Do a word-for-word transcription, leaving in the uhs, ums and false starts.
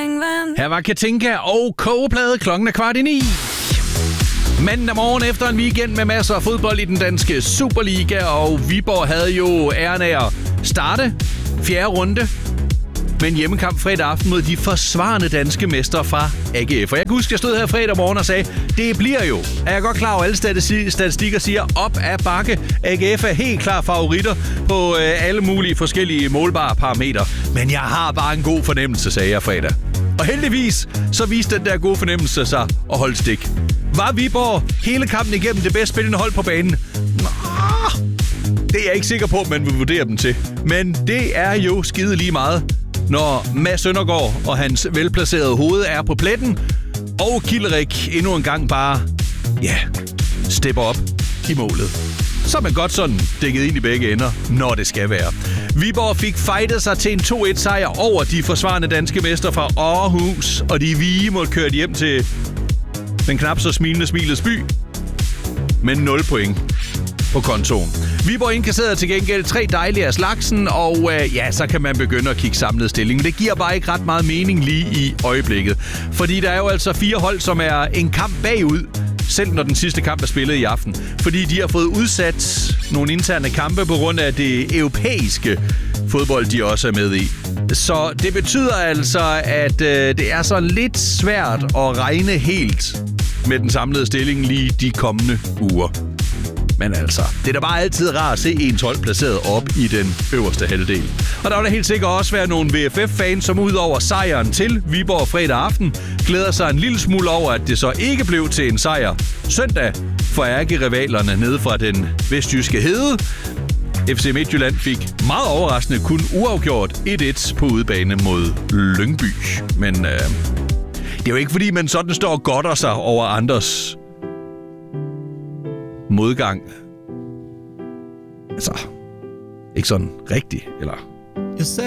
Her var Katinka og Kogeplade. Klokken er kvart i ni. Mandag morgen efter en weekend med masser af fodbold i den danske Superliga, og Viborg havde jo æren af at starte fjerde runde med en hjemmekamp fredag aften mod de forsvarende danske mestre fra A G F. Og jeg kan huske, at jeg stod her fredag morgen og sagde, det bliver jo. Er jeg godt klar over, alle statistikker siger op ad bakke. A G F er helt klar favoritter på øh, alle mulige forskellige målbare parametre. Men jeg har bare en god fornemmelse, sagde jeg fredag. Og heldigvis så viste den der gode fornemmelse sig at holde stik. Var Viborg hele kampen igennem det bedst spillende hold på banen? Nå, det er jeg ikke sikker på, at man vil vurdere dem til. Men det er jo skide lige meget, når Mads Søndergaard og hans velplacerede hoved er på pletten, og Kilderik endnu en gang bare, ja, stepper op i målet. Så er man godt sådan dækket ind i begge ender, når det skal være. Viborg fik fightet sig til en to et sejr over de forsvarende danske mestre fra Aarhus, og de Vige måtte køre hjem til den knap så smilende Smilets by med nul point på kontoen. Viborg indkasserede til gengæld tre dejlige af slagsen, og øh, ja, så kan man begynde at kigge samlet stilling. Men det giver bare ikke ret meget mening lige i øjeblikket. Fordi der er jo altså fire hold, som er en kamp bagud, selv når den sidste kamp er spillet i aften. Fordi de har fået udsat nogle interne kampe på grund af det europæiske fodbold, de også er med i. Så det betyder altså, at øh, det er så lidt svært at regne helt med den samlede stilling lige de kommende uger. Men altså, det er da bare altid rart at se ens hold placeret op i den øverste halvdel. Og der vil da helt sikkert også være nogle V F F-fans, som ud over sejren til Viborg fredag aften, glæder sig en lille smule over, at det så ikke blev til en sejr søndag for ærkerivalerne nede fra den vestjyske hede. F C Midtjylland fik meget overraskende kun uafgjort et et på udebane mod Lyngby. Men øh, det er jo ikke fordi, man sådan står og godter sig over andres modgang. Altså, ikke sådan rigtigt, eller?